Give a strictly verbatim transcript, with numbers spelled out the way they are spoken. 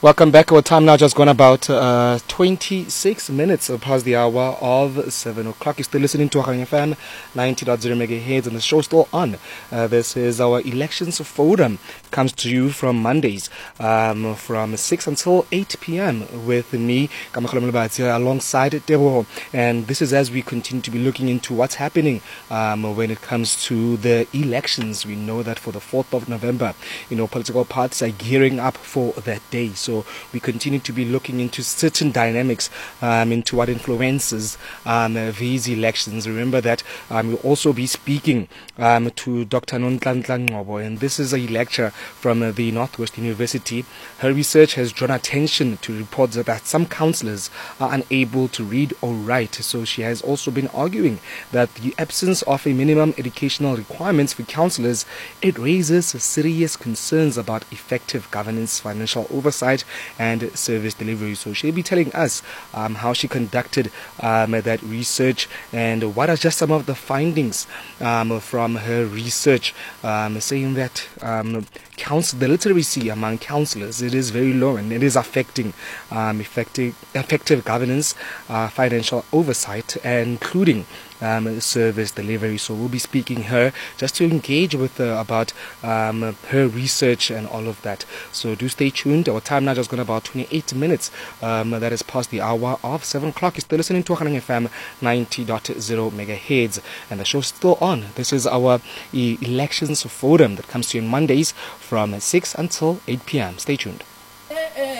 Welcome back. Our time now just gone about uh, twenty-six minutes past the hour of seven o'clock. You're still listening to Akanya F M ninety point zero megahertz and the show's still on. Uh, this is our Elections Forum. Comes to you from Mondays um, from six until eight p.m. with me, Kamakhola Mlabatsi, alongside Tebo. And this is as we continue to be looking into what's happening um, when it comes to the elections. We know that for the fourth of November, you know, political parties are gearing up for that day. So So we continue to be looking into certain dynamics, um, into what influences um, uh, these elections. Remember that um, we'll also be speaking um, to Doctor Nonhlanhla Ngcobo, and this is a lecturer from uh, the Northwest University. Her research has drawn attention to reports that some councillors are unable to read or write. So she has also been arguing that the absence of a minimum educational requirements for councillors, it raises serious concerns about effective governance, financial oversight and service delivery. So she'll be telling us um, how she conducted um, that research and what are just some of the findings um, from her research, um, saying that um, council, the literacy among councillors, it is very low and it is affecting um, effective, effective governance, uh, financial oversight, including Um, service delivery. So we'll be speaking her just to engage with her about um, her research and all of that. So do stay tuned. Our time now just gone about twenty-eight minutes. Um, that is past the hour of seven o'clock. You're still listening to Akanya F M ninety point zero megahertz and the show's still on. This is our e- elections forum that comes to you on Mondays from six until eight p.m. Stay tuned.